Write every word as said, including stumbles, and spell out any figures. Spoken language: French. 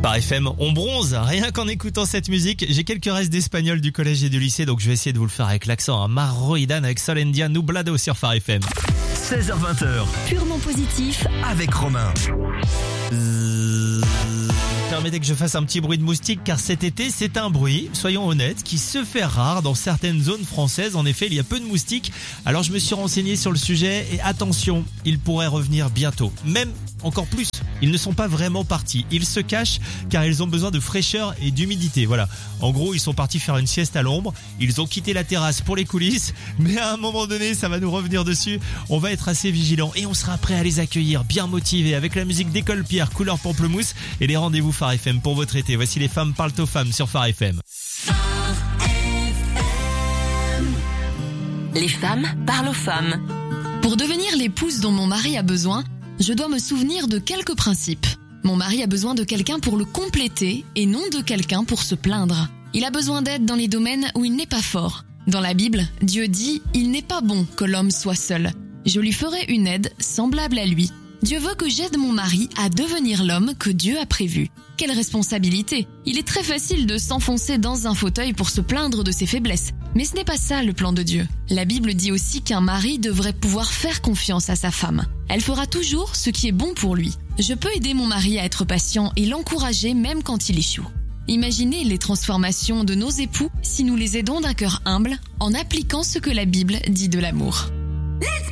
Phare F M, on bronze rien qu'en écoutant cette musique. J'ai quelques restes d'espagnol du collège et du lycée, donc je vais essayer de vous le faire avec l'accent. Hein. Marroïdan avec Solendia Nublado sur Phare F M. seize heures vingt. Purement positif Avec Romain. Euh, Permettez que je fasse un petit bruit de moustique, car cet été, c'est un bruit, soyons honnêtes, qui se fait rare dans certaines zones françaises. En effet, il y a peu de moustiques. Alors je me suis renseigné sur le sujet et attention, ils pourraient revenir bientôt. Même encore plus, ils ne sont pas vraiment partis. Ils se cachent car ils ont besoin de fraîcheur et d'humidité. Voilà. En gros, ils sont partis faire une sieste à l'ombre. Ils ont quitté la terrasse pour les coulisses. Mais à un moment donné, ça va nous revenir dessus. On va être assez vigilants et on sera prêt à les accueillir, bien motivés, avec la musique d'École Pierre, couleur pamplemousse et les rendez-vous Phare F M pour votre été. Voici les femmes parlent aux femmes sur Phare F M. Les femmes parlent aux femmes. Pour devenir l'épouse dont mon mari a besoin, je dois me souvenir de quelques principes. Mon mari a besoin de quelqu'un pour le compléter et non de quelqu'un pour se plaindre. Il a besoin d'aide dans les domaines où il n'est pas fort. Dans la Bible, Dieu dit « Il n'est pas bon que l'homme soit seul. Je lui ferai une aide semblable à lui. » Dieu veut que j'aide mon mari à devenir l'homme que Dieu a prévu. Quelle responsabilité! Il est très facile de s'enfoncer dans un fauteuil pour se plaindre de ses faiblesses. Mais ce n'est pas ça le plan de Dieu. La Bible dit aussi qu'un mari devrait pouvoir faire confiance à sa femme. Elle fera toujours ce qui est bon pour lui. Je peux aider mon mari à être patient et l'encourager même quand il échoue. Imaginez les transformations de nos époux si nous les aidons d'un cœur humble en appliquant ce que la Bible dit de l'amour.